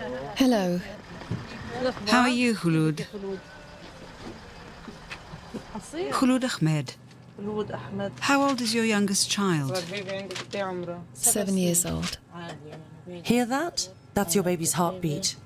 Hello. How are you, Khulud? Khulud Ahmed. How old is your youngest child? 7 years old. Hear that? That's your baby's heartbeat.